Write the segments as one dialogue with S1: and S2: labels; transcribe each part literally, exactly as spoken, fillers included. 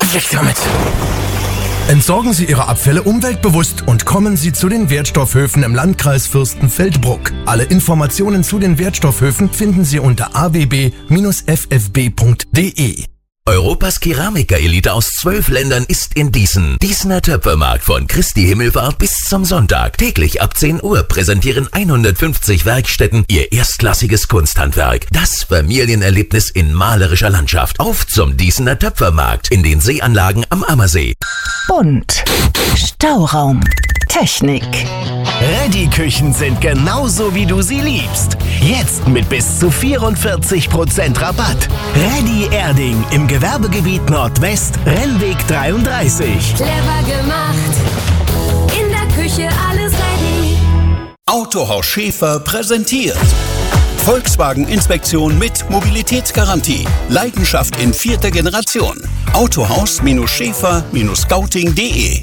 S1: Weg damit! Entsorgen Sie Ihre Abfälle umweltbewusst und kommen Sie zu den Wertstoffhöfen im Landkreis Fürstenfeldbruck. Alle Informationen zu den Wertstoffhöfen finden Sie unter a w b Bindestrich f f b punkt d e.
S2: Europas Keramiker-Elite aus zwölf Ländern ist in Diesen. Diesener Töpfermarkt von Christi Himmelfahrt bis zum Sonntag. Täglich ab zehn Uhr präsentieren hundertfünfzig Werkstätten ihr erstklassiges Kunsthandwerk. Das Familienerlebnis in malerischer Landschaft. Auf zum Diesener Töpfermarkt in den Seeanlagen am Ammersee.
S3: Bunt. Stauraum. Technik.
S4: Reddy-Küchen sind genauso, wie du sie liebst. Jetzt mit bis zu vierundvierzig Prozent Rabatt. Reddy Erding im Gewerbegebiet Nordwest, Rennweg dreiunddreißig.
S5: Clever gemacht. In der Küche alles ready.
S6: Autohaus Schäfer präsentiert Volkswagen-Inspektion mit Mobilitätsgarantie. Leidenschaft in vierter Generation. Autohaus-Schäfer-Scouting punkt de.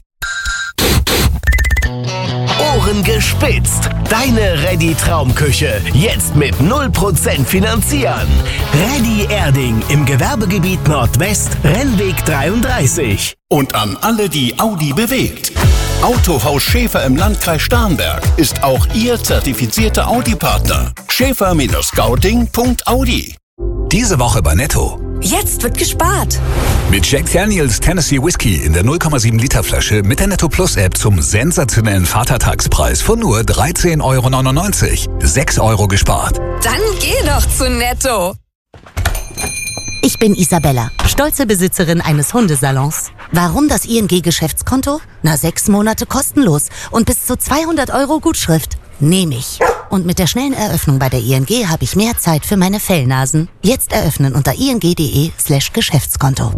S4: Ohren gespitzt. Deine Reddy Traumküche. Jetzt mit null Prozent finanzieren. Reddy Erding im Gewerbegebiet Nordwest, Rennweg dreiunddreißig.
S6: Und an alle, die Audi bewegt. Autohaus Schäfer im Landkreis Starnberg ist auch Ihr zertifizierter Audi-Partner. Schäfer-Scouting punkt audi.
S7: Diese Woche bei Netto.
S8: Jetzt wird gespart.
S7: Mit Jack Daniels Tennessee Whiskey in der null Komma sieben Liter Flasche mit der Netto Plus App zum sensationellen Vatertagspreis von nur dreizehn Euro neunundneunzig. sechs Euro gespart.
S8: Dann geh doch zu Netto.
S9: Ich bin Isabella, stolze Besitzerin eines Hundesalons. Warum das I N G-Geschäftskonto? Na, sechs Monate kostenlos und bis zu zweihundert Euro Gutschrift. Nehme ich. Und mit der schnellen Eröffnung bei der I N G habe ich mehr Zeit für meine Fellnasen. Jetzt eröffnen unter ing.de slash Geschäftskonto.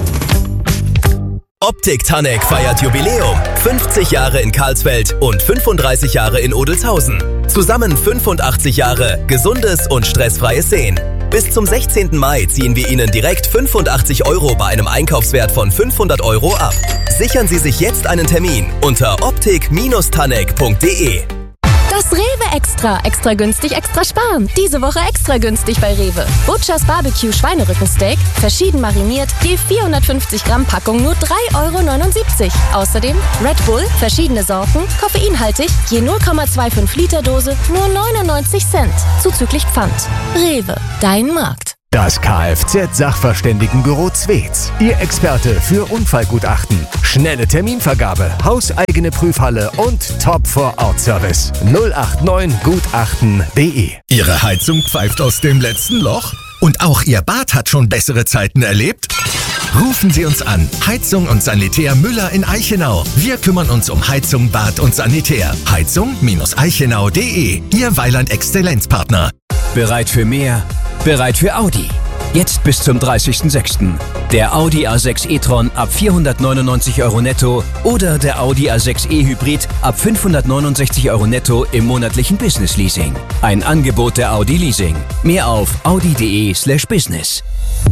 S10: Optik Tanek feiert Jubiläum. fünfzig Jahre in Karlsfeld und fünfunddreißig Jahre in Odelshausen. Zusammen fünfundachtzig Jahre gesundes und stressfreies Sehen. Bis zum sechzehnten Mai ziehen wir Ihnen direkt fünfundachtzig Euro bei einem Einkaufswert von fünfhundert Euro ab. Sichern Sie sich jetzt einen Termin unter optik Tanek punkt de.
S11: Das Rewe Extra. Extra günstig, extra sparen. Diese Woche extra günstig bei Rewe. Butchers Barbecue Schweinerückensteak, verschieden mariniert, je vierhundertfünfzig Gramm Packung nur drei Euro neunundsiebzig. Außerdem Red Bull, verschiedene Sorten, koffeinhaltig, je null Komma fünfundzwanzig Liter Dose, nur neunundneunzig Cent. Zuzüglich Pfand. Rewe, dein Markt.
S4: Das Kfz-Sachverständigenbüro Zwetz. Ihr Experte für Unfallgutachten. Schnelle Terminvergabe, hauseigene Prüfhalle und Top-Vor-Ort-Service. null acht neun gutachten punkt de.
S2: Ihre Heizung pfeift aus dem letzten Loch? Und auch Ihr Bad hat schon bessere Zeiten erlebt? Rufen Sie uns an. Heizung und Sanitär Müller in Eichenau. Wir kümmern uns um Heizung, Bad und Sanitär. Heizung Eichenau punkt de. Ihr Weiland-Exzellenzpartner.
S12: Bereit für mehr? Bereit für Audi. Jetzt bis zum dreißigsten sechsten Der Audi A sechs e-tron ab vierhundertneunundneunzig Euro netto oder der Audi A sechs e Hybrid ab fünfhundertneunundsechzig Euro netto im monatlichen Business Leasing. Ein Angebot der Audi Leasing. Mehr auf audi punkt de slash business.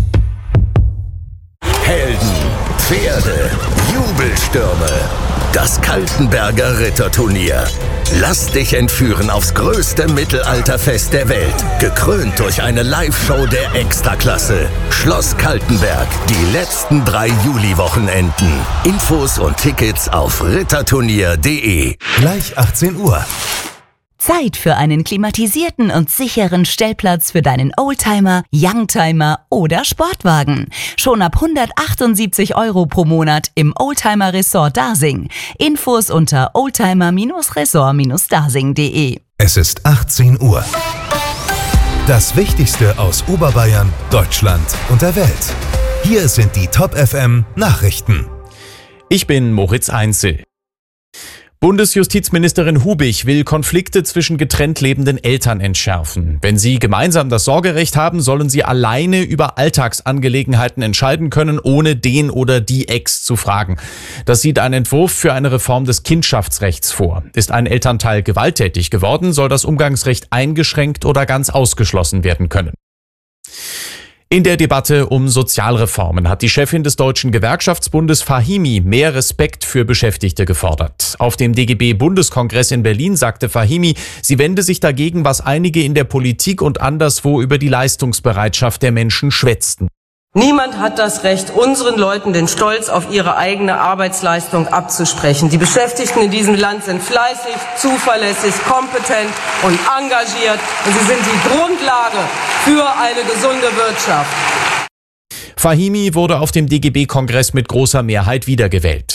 S2: Helden, Pferde, Jubelstürme. Das Kaltenberger Ritterturnier. Lass dich entführen aufs größte Mittelalterfest der Welt. Gekrönt durch eine Live-Show der Extraklasse. Schloss Kaltenberg. Die letzten drei Juli-Wochenenden. Infos und Tickets auf ritterturnier punkt de.
S13: Gleich achtzehn Uhr.
S3: Zeit für einen klimatisierten und sicheren Stellplatz für deinen Oldtimer, Youngtimer oder Sportwagen. Schon ab hundertachtundsiebzig Euro pro Monat im Oldtimer Resort Dasing. Infos unter oldtimer Resort dasing punkt de.
S13: Es ist achtzehn Uhr. Das Wichtigste aus Oberbayern, Deutschland und der Welt. Hier sind die Top F M Nachrichten.
S14: Ich bin Moritz Einzel. Bundesjustizministerin Hubig will Konflikte zwischen getrennt lebenden Eltern entschärfen. Wenn sie gemeinsam das Sorgerecht haben, sollen sie alleine über Alltagsangelegenheiten entscheiden können, ohne den oder die Ex zu fragen. Das sieht ein Entwurf für eine Reform des Kindschaftsrechts vor. Ist ein Elternteil gewalttätig geworden, soll das Umgangsrecht eingeschränkt oder ganz ausgeschlossen werden können. In der Debatte um Sozialreformen hat die Chefin des Deutschen Gewerkschaftsbundes Fahimi mehr Respekt für Beschäftigte gefordert. Auf dem D G B-Bundeskongress in Berlin sagte Fahimi, sie wende sich dagegen, was einige in der Politik und anderswo über die Leistungsbereitschaft der Menschen schwätzten.
S15: Niemand hat das Recht, unseren Leuten den Stolz auf ihre eigene Arbeitsleistung abzusprechen. Die Beschäftigten in diesem Land sind fleißig, zuverlässig, kompetent und engagiert. Und sie sind die Grundlage für eine gesunde Wirtschaft.
S14: Fahimi wurde auf dem D G B-Kongress mit großer Mehrheit wiedergewählt.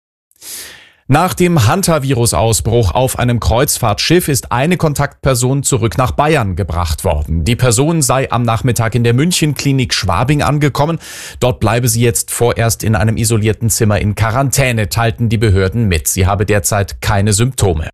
S14: Nach dem Hantavirus-Ausbruch auf einem Kreuzfahrtschiff ist eine Kontaktperson zurück nach Bayern gebracht worden. Die Person sei am Nachmittag in der München-Klinik Schwabing angekommen. Dort bleibe sie jetzt vorerst in einem isolierten Zimmer in Quarantäne, teilten die Behörden mit. Sie habe derzeit keine Symptome.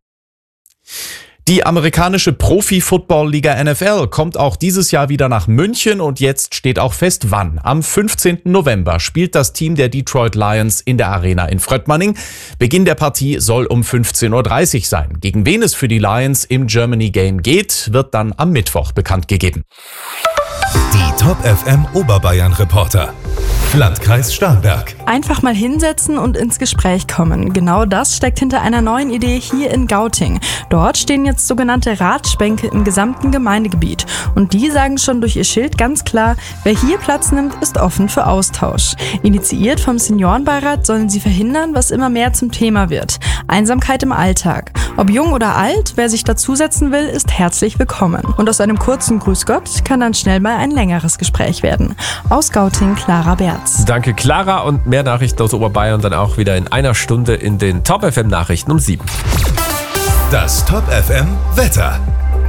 S14: Die amerikanische Profi-Football-Liga N F L kommt auch dieses Jahr wieder nach München und jetzt steht auch fest, wann. Am fünfzehnten November spielt das Team der Detroit Lions in der Arena in Fröttmanning. Beginn der Partie soll um fünfzehn Uhr dreißig sein. Gegen wen es für die Lions im Germany Game geht, wird dann am Mittwoch bekannt gegeben.
S13: Die Top F M Oberbayern Reporter. Landkreis Starnberg.
S16: Einfach mal hinsetzen und ins Gespräch kommen. Genau das steckt hinter einer neuen Idee hier in Gauting. Dort stehen jetzt sogenannte Radschbänke im gesamten Gemeindegebiet. Und die sagen schon durch ihr Schild ganz klar, wer hier Platz nimmt, ist offen für Austausch. Initiiert vom Seniorenbeirat sollen sie verhindern, was immer mehr zum Thema wird. Einsamkeit im Alltag. Ob jung oder alt, wer sich dazusetzen will, ist herzlich willkommen. Und aus einem kurzen Grüß Gott kann dann schnell mal ein längeres Gespräch werden. Aus Gauting, Clara Berz.
S17: Danke, Clara. Und mehr Nachrichten aus Oberbayern dann auch wieder in einer Stunde in den Top F M Nachrichten um sieben.
S13: Das Top F M Wetter.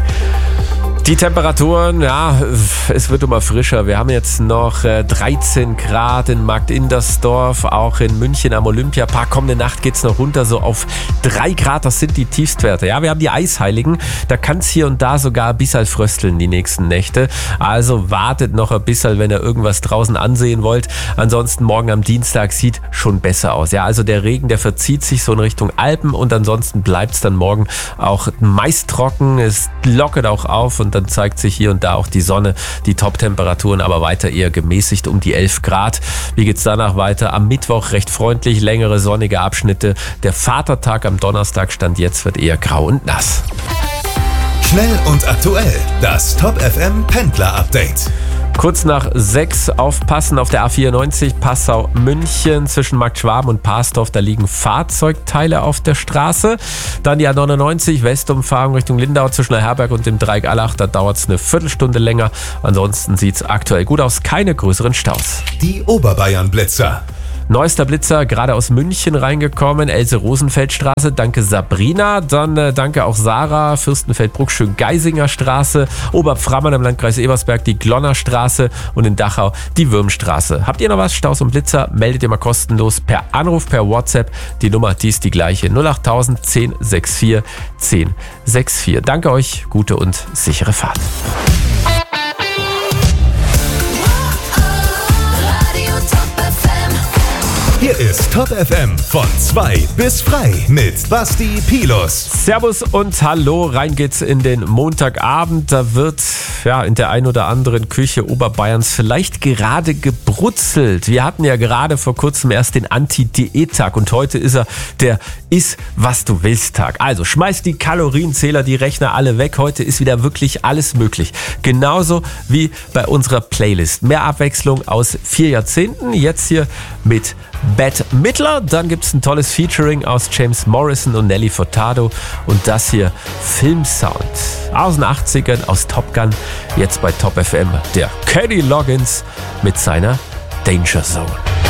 S17: Die Temperaturen, ja, es wird immer frischer. Wir haben jetzt noch dreizehn Grad in Markt-Indersdorf, auch in München am Olympiapark. Kommende Nacht geht's noch runter, so auf drei Grad, das sind die Tiefstwerte. Ja, wir haben die Eisheiligen, da kann es hier und da sogar ein bisschen frösteln die nächsten Nächte. Also wartet noch ein bisschen, wenn ihr irgendwas draußen ansehen wollt. Ansonsten morgen am Dienstag sieht schon besser aus. Ja, also der Regen, der verzieht sich so in Richtung Alpen und ansonsten bleibt's dann morgen auch meist trocken. Es lockert auch auf und dann zeigt sich hier und da auch die Sonne, die Top-Temperaturen aber weiter eher gemäßigt um die elf Grad. Wie geht's danach weiter? Am Mittwoch recht freundlich, längere sonnige Abschnitte. Der Vatertag am Donnerstag stand jetzt wird eher grau und nass.
S13: Schnell und aktuell, das Top F M Pendler-Update.
S17: Kurz nach sechs aufpassen auf der A vierundneunzig Passau-München zwischen Marktschwaben und Parsdorf. Da liegen Fahrzeugteile auf der Straße. Dann die A neunundneunzig Westumfahrung Richtung Lindau zwischen der Herberg und dem Dreieck Allach. Da dauert es eine Viertelstunde länger. Ansonsten sieht es aktuell gut aus. Keine größeren Staus.
S13: Die Oberbayern-Blitzer.
S17: Neuester Blitzer, gerade aus München reingekommen, Else-Rosenfeld-Straße, danke Sabrina, dann äh, danke auch Sarah, Fürstenfeldbruck, Schön-Geisinger Straße, Oberpframmern im Landkreis Ebersberg, die Glonner Straße und in Dachau die Würmstraße. Habt ihr noch was, Staus und Blitzer, meldet ihr mal kostenlos per Anruf, per WhatsApp, die Nummer, die ist die gleiche, null acht tausend zehn sechs vier zehn sechs vier. Danke euch, gute und sichere Fahrt.
S13: Hier ist Top F M von zwei bis frei mit Basti Pilus.
S17: Servus und hallo, rein geht's in den Montagabend. Da wird ja in der ein oder anderen Küche Oberbayerns vielleicht gerade gebrutzelt. Wir hatten ja gerade vor kurzem erst den Anti-Diät-Tag und heute ist er der Iss, was du willst Tag. Also schmeißt die Kalorienzähler, die Rechner alle weg. Heute ist wieder wirklich alles möglich. Genauso wie bei unserer Playlist. Mehr Abwechslung aus vier Jahrzehnten. Jetzt hier mit Bette Midler, dann gibt es ein tolles Featuring aus James Morrison und Nelly Furtado und das hier Filmsound aus den achtzigern, aus Top Gun, jetzt bei Top F M, der Kenny Loggins mit seiner Danger Zone.